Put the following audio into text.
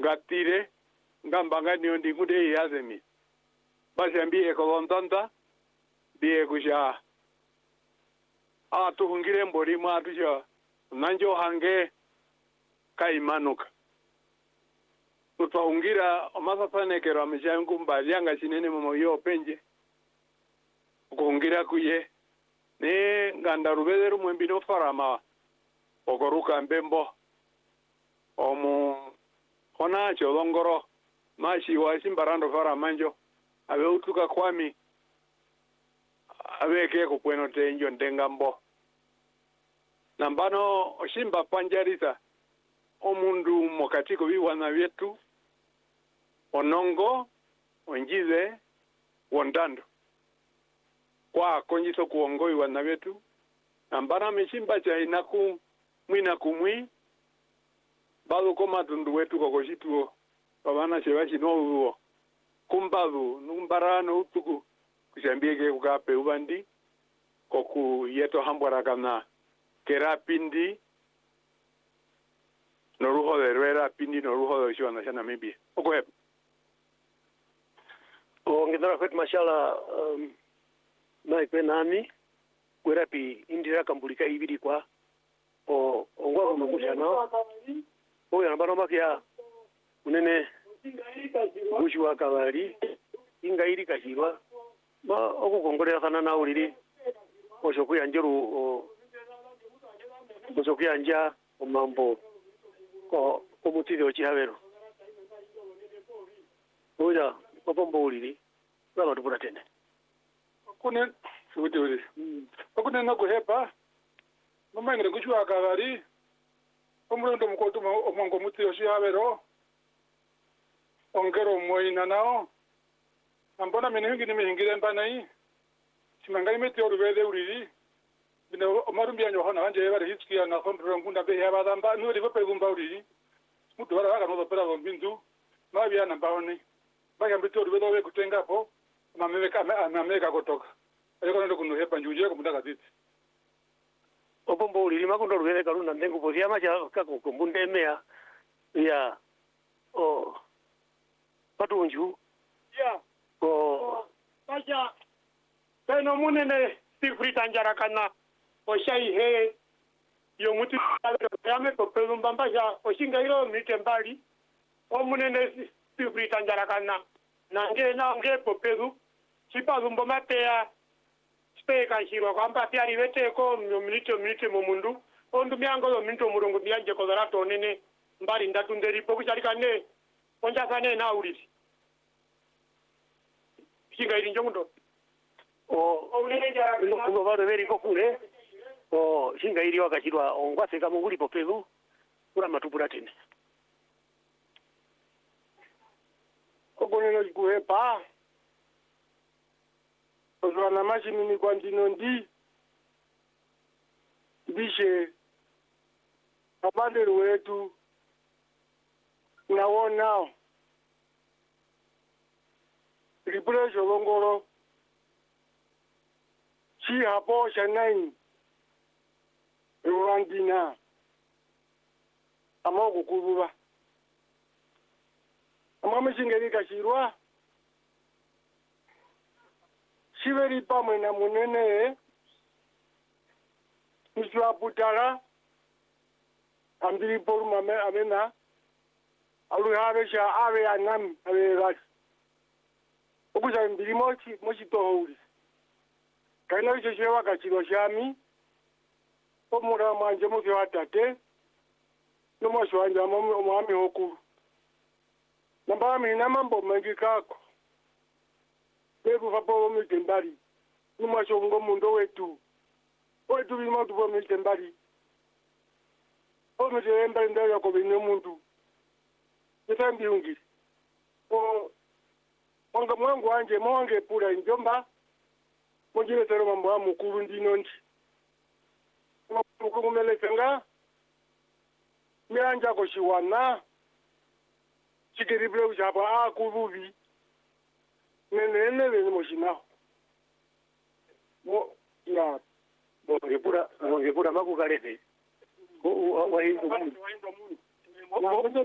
ngatire ngambanga niyo ndingude yazemi basi ambie kolontanta bie kusha tuhungire mbori mwatusha nanjo hange kaimanuka tutahungira omasasanekero amishangu mbalianga sinene mama yo penje kuhungira kuye ne ngandarubederu mwembino farama okoruka mbembo omu hona cholongoro mashi wasimbarando farama njo abe utuka kwami abe ke kukweno tenjo ndengambo nambano oshimba panjarisa omundu mokatiko biwana byetu onongo onjize wondando kwa konjiso kuongoi wana byetu nambana mishimba cha inaku mwina kumwi bado koma tundu wetu kokoshituo babana shebashi no uwo kumbadu numbarano utuku kushambieke kukape ubandi koku yeto hambwara kana kerapindi noruho de rera pindi noruho de shwana sana maybe okay ngedara kwet mashala na ipenami kwerapi indira kambulika ibiri kwa ongwa kumkushana oya nabano makia unene bushwa kabali ingairi kashirwa ba okukongolera kana na uliri oshokuya njeru oshokuya nja omambo ko omutiri ochihabero oya opombo uliri baba tupura tene kune futi uliri kune nakuhepa nomangere kuchwa kabali omulondo mukotu omongo mutiri ochihabero ongero moina nao ambona menhingi nimehingire mbanai simangai meti orubede uriri bina omarumbi anyo hona anje bare hitskia na kontrol ngunda be ya badamba nuri ko pegumba uriri mutu bara ga no pera bombindu mabia na baoni baya mbiti orubede we kutenga po mameka kotoka ayiko ndo kuno hepa njuje ko mutaka titi opombo uriri makondo orubede kaluna ndengo posia macha kako kumbunde mea ya patunju ya Pasha peno munene sifrita njarakana oshai he yo muti yame ko pelumba mbasha oshinga iro mitembali o munene sifrita njarakana nange popelu chipa lumbo matea speka shiro kwamba tiari wete ko minute mumundu ondu miango lo minto murongo byanje ko zarato nene mbali ndatunderi pokusharikane onja kane na urisi shinga iri njongo uno varo veri kokule shinga iri wakachirwa ongwase kama nguli popelu kula matupura tene ogoneno kuhepa ozwana mashini kwa ndino ndi bishe abandere wetu nawonao ripulejo longoro chi hapo shanai rwandina amoko kububa amamishingeri kashirwa shiveri pamwe na munene mishwa putara ambiri poru mame amena aluhabe sha ave anam ave gas okuza mbiri mochi tohuri kaina icho chewa kachiro shami omura manje muke watate nomosho wanje omwami hokuru namba mina mambo mengi kako bebu vapo mitembali nomosho ngomundo wetu bimo tupo mitembali omitembali ndayo ko binyo muntu nitambi ungi mwanga mwangu wanje monge pura njomba mojile tero mambo ya mukuru ndinonji mukuru melefenga mianja ko shiwana chikirible ujaba akurubi nene le moshinao mo ya ngepura makukalete wa hindu